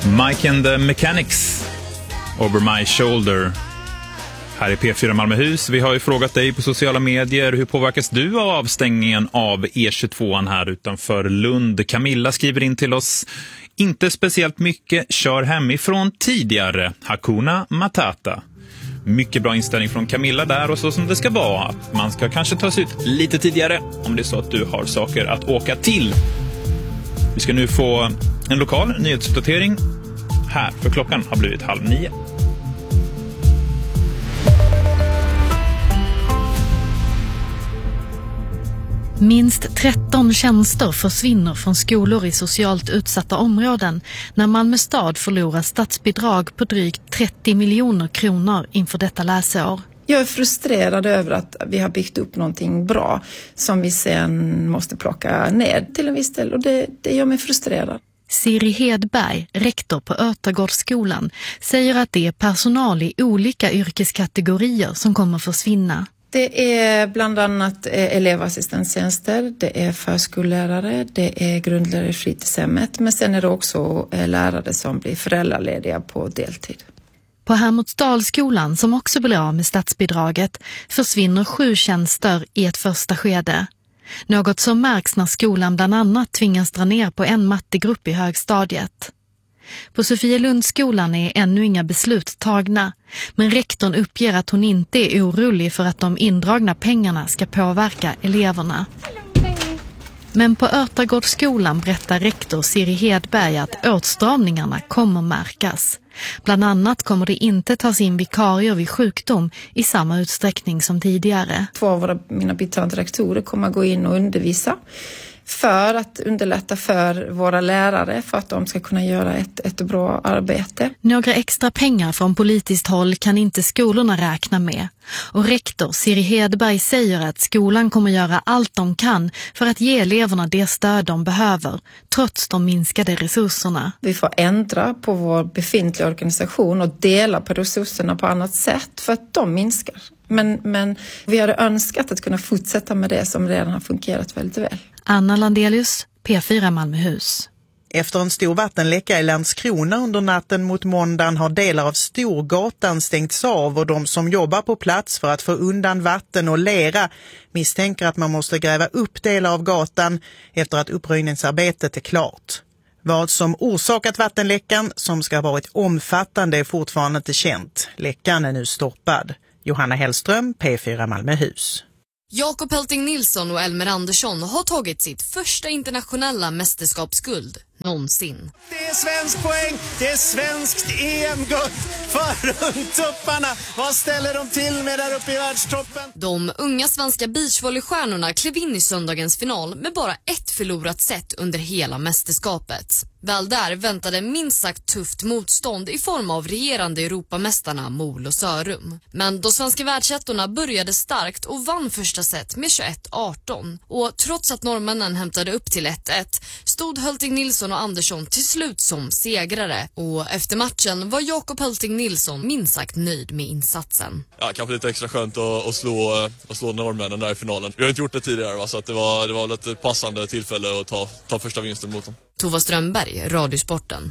Mike and the Mechanics, Over My Shoulder. Här är P4 Malmöhus. Vi har ju frågat dig på sociala medier, hur påverkas du av avstängningen av E22 här utanför Lund? Camilla skriver in till oss: inte speciellt mycket, kör hemifrån tidigare, Hakuna Matata. Mycket bra inställning från Camilla där, och så som det ska vara, att man ska kanske ta sig ut lite tidigare om det är så att du har saker att åka till. Vi ska nu få en lokal nyhetsuppdatering här, för klockan har blivit 8:30. Minst 13 tjänster försvinner från skolor i socialt utsatta områden när Malmö stad förlorar statsbidrag på drygt 30 miljoner kronor inför detta läsår. Jag är frustrerad över att vi har byggt upp någonting bra som vi sen måste plocka ned till en viss del, och det gör mig frustrerad. Siri Hedberg, rektor på Örtagårdsskolan, säger att det är personal i olika yrkeskategorier som kommer försvinna. Det är bland annat elevassistenttjänster, det är förskollärare, det är grundlärare i fritidshemmet, men sen är det också lärare som blir föräldralediga på deltid. På Hermodsdalsskolan, som också blir av med statsbidraget, försvinner 7 tjänster i ett första skede. Något som märks när skolan bland annat tvingas dra ner på en mattegrupp i högstadiet. På Sofielundsskolan är ännu inga beslut tagna, men rektorn uppger att hon inte är orolig för att de indragna pengarna ska påverka eleverna. Men på Örtagårdsskolan berättar rektor Siri Hedberg att åtstramningarna kommer märkas. Bland annat kommer det inte tas in vikarier vid sjukdom i samma utsträckning som tidigare. 2 av mina biträdande rektorer kommer att gå in och undervisa för att underlätta för våra lärare, för att de ska kunna göra ett bra arbete. Några extra pengar från politiskt håll kan inte skolorna räkna med. Och rektor Siri Hedberg säger att skolan kommer göra allt de kan för att ge eleverna det stöd de behöver, trots de minskade resurserna. Vi får ändra på vår befintliga organisation och dela på resurserna på annat sätt för att de minskar. Men vi hade önskat att kunna fortsätta med det som redan har fungerat väldigt väl. Anna Landelius, P4 Malmöhus. Efter en stor vattenläcka i Landskrona under natten mot måndagen har delar av Storgatan stängts av, och de som jobbar på plats för att få undan vatten och lera misstänker att man måste gräva upp delar av gatan efter att uppröjningsarbetet är klart. Vad som orsakat vattenläckan, som ska ha varit omfattande, är fortfarande inte känt. Läckan är nu stoppad. Johanna Hellström, P4 Malmöhus. Jakob Helting Nilsson och Elmer Andersson har tagit sitt första internationella mästerskapsguld någonsin. Det är svensk poäng, det är svenskt EM-guld för rundtupparna. Vad ställer de till med där uppe i världstoppen? De unga svenska beachvolleystjärnorna klev in i söndagens final med bara ett förlorat set under hela mästerskapet. Väl där väntade minst sagt tufft motstånd i form av regerande Europamästarna Mol och Sörum. Men de svenska världsettorna började starkt och vann första set med 21-18. Och trots att norrmännen hämtade upp till 1-1 stod Helting Nilsson och Andersson till slut som segrare. Och efter matchen var Jakob Helting Nilsson minst sagt nöjd med insatsen. Ja, kanske lite extra skönt att slå norrmännen där i finalen. Vi har inte gjort det tidigare, va? Så att det var ett passande tillfälle att ta första vinsten mot dem. Tova Strömberg, Radiosporten.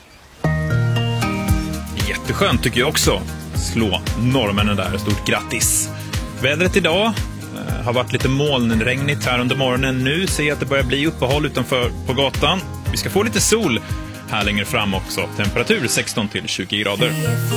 Jätteskönt tycker jag också. Slå norrmännen där. Stort grattis. Vädret idag har varit lite molnregnigt här under morgonen. Nu ser jag att det börjar bli uppehåll utanför på gatan. Vi ska få lite sol här längre fram också. Temperatur 16-20 grader.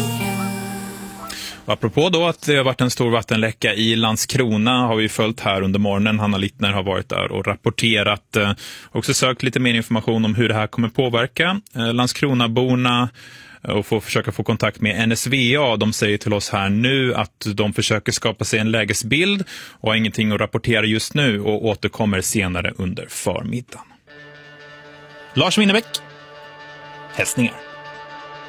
Och apropå då att det har varit en stor vattenläcka i Landskrona har vi följt här under morgonen. Hanna Littner har varit där och rapporterat. Också sökt lite mer information om hur det här kommer påverka Landskronaborna och försöka få kontakt med NSVA. De säger till oss här nu att de försöker skapa sig en lägesbild och har ingenting att rapportera just nu och återkommer senare under förmiddagen. Lars Winnerbäck, hälsningar.